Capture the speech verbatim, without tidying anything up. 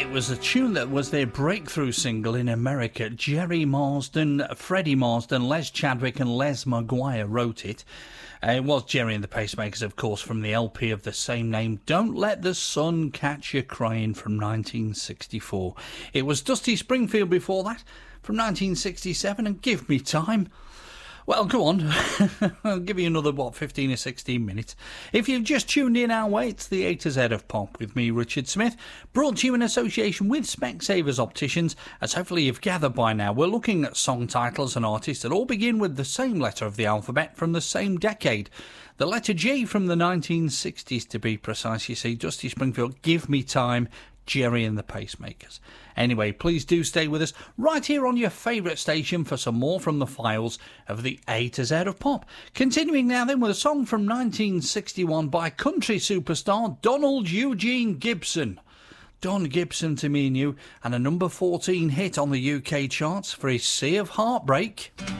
It was a tune that was their breakthrough single in America. Jerry Marsden, Freddie Marsden, Les Chadwick and Les Maguire wrote it. Uh, it was Jerry and the Pacemakers, of course, from the L P of the same name, Don't Let the Sun Catch You Crying, from nineteen sixty-four. It was Dusty Springfield before that, from nineteen sixty-seven, and Give Me Time. Well, go on. I'll give you another, what, fifteen or sixteen minutes. If you've just tuned in our way, it's the A to Z of Pop with me, Richard Smith, brought to you in association with Specsavers Opticians. As hopefully you've gathered by now, we're looking at song titles and artists that all begin with the same letter of the alphabet from the same decade. The letter G from the nineteen sixties, to be precise, you see. Dusty Springfield, Give Me Time, Jerry and the Pacemakers. Anyway, please do stay with us right here on your favourite station for some more from the files of the A to Z of Pop. Continuing now then with a song from nineteen sixty-one by country superstar Donald Eugene Gibson. Don Gibson to me and you, and a number fourteen hit on the U K charts for his Sea of Heartbreak.